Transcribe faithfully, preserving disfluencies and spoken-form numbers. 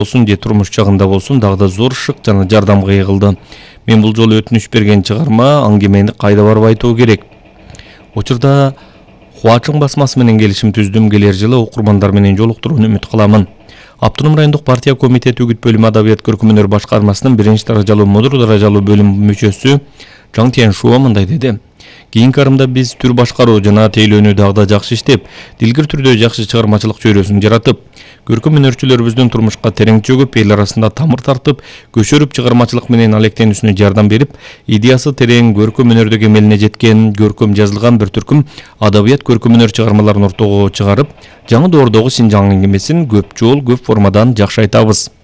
болсун же турмуш жагында болсун дагы да зор шык жана жардамга ыйгылды. Мен бул жолу өтүнүч берген чыгарма аңгемени кайда барып айтуу керек. Учурда Хуачың басмасы менен келишим түздүм, келер жылы окурмандар менен жолуктурууну үмүт кыламын. Автоном райондук партия комитети үгүт бөлүмү адабият көркөмөнөр башкармасынын биринчи даражалуу модур даражалуу бөлүм мүчөсү Жаң Тияншуа мындай деди. Кийинки арымда биз түр башкаруу жана тейлөөнү дагы да жакшы иштеп, дилгир түрдө жакшы чыгармачылык чөйрөсүн жаратып, көркөм өнөрчүлөрүбүздүн турмушка терең чөгүп, эл арасында тамыр тартып, көчөрүп чыгармачылык менен алектенүүсүнө жардам берип, идеясы терең көркөм өнөрдө кемелине жеткен, көркөм жазылган бир түркүм адабият көркөм өнөр чыгармаларын ортого чыгарып, жаңы доордогу Синжаң эңгемесин көп жол, көп формадан жакшы айтабыз.